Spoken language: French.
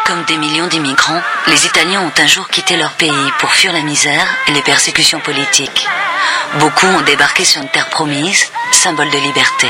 Comme des millions d'immigrants, les Italiens ont un jour quitté leur pays pour fuir la misère et les persécutions politiques. Beaucoup ont débarqué sur une terre promise, symbole de liberté.